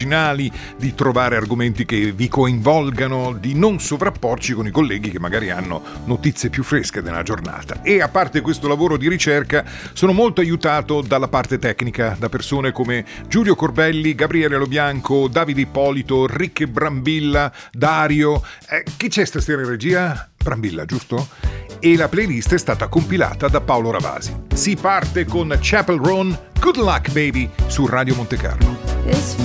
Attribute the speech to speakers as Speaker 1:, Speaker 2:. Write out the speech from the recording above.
Speaker 1: originali, di trovare argomenti che vi coinvolgano, di non sovrapporci con i colleghi che magari hanno notizie più fresche della giornata. E a parte questo lavoro di ricerca, sono molto aiutato dalla parte tecnica, da persone come Giulio Corbelli, Gabriele Lobianco, Davide Ippolito, Rick Brambilla, Dario. Chi c'è stasera in regia? Brambilla, giusto? E la playlist è stata compilata da Paolo Ravasi. Si parte con Chapel Roan, Good Luck Baby, su Radio Monte Carlo.